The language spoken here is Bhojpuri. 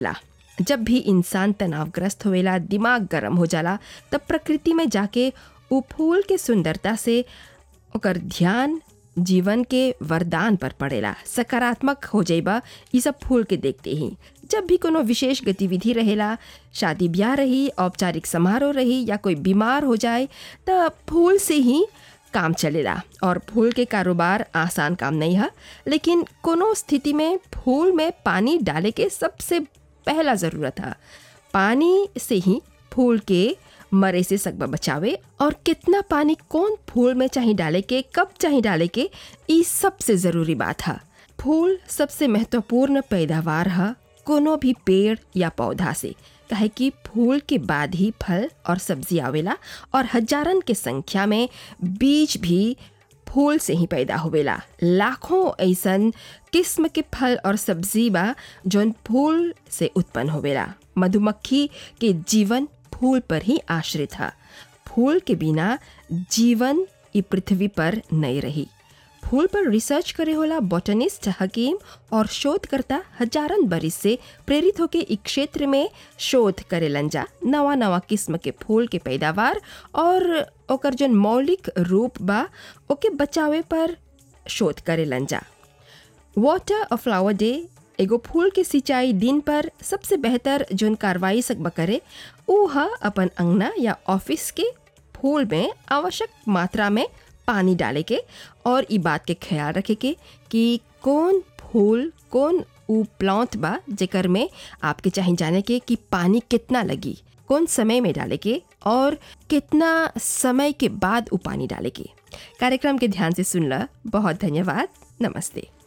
ला। जब भी इंसान तनावग्रस्त होवेला, दिमाग गरम हो जाला, तब प्रकृति में जाके उ फूल के सुंदरता से ओकर ध्यान जीवन के वरदान पर पड़ेला। सकारात्मक हो जाइबा ये सब फूल के देखते ही। जब भी कोनो विशेष गतिविधि रहेला, शादी ब्याह रही, औपचारिक समारोह रही या कोई बीमार हो जाए, तब फूल से ही काम चलेला। और फूल के कारोबार आसान काम नहीं है, लेकिन कोनो स्थिति में फूल में पानी डाले के सबसे पहला ज़रूरत है। पानी से ही फूल के मरे से सकबा बचावे। और कितना पानी कौन फूल में चाहिए डाले के, कब चाहिए डाले के, ये सबसे ज़रूरी बात है। फूल सबसे महत्वपूर्ण पैदावार है कोनो भी पेड़ या पौधा से, काहे कि फूल के बाद ही फल और सब्जी आवेला। और हजारन के संख्या में बीज भी फूल से ही पैदा होवेला। लाखों ऐसन किस्म के फल और सब्जी बा जौन फूल से उत्पन्न होवेला। मधुमक्खी के जीवन फूल पर ही आश्रित है। फूल के बिना जीवन इस पृथ्वी पर नहीं रही। फूल पर रिसर्च करे होला बॉटनिस्ट, हकीम और शोधकर्ता हजारन बरिस से प्रेरित होके इस क्षेत्र में शोध करेलन जा। नवा नवा किस्म के फूल के पैदावार और ओकर जन मौलिक रूप बा ओके बचावे पर शोध करेलन जा। वाटर अ फ्लावर डे एगो फूल के सिंचाई दिन पर सबसे बेहतर जोन कार्रवाई सकबा करे ऊ है अपन अंगना या ऑफिस के फूल में आवश्यक मात्रा में पानी डाले के। और ई बात के ख्याल रखे के कि कौन फूल कौन ऊ प्लांट बा जेकर में आपके चाहिए जाने के कि पानी कितना लगी, कौन समय में डाले के और कितना समय के बाद ऊ पानी डाले के। कार्यक्रम के ध्यान से सुनला बहुत धन्यवाद। नमस्ते।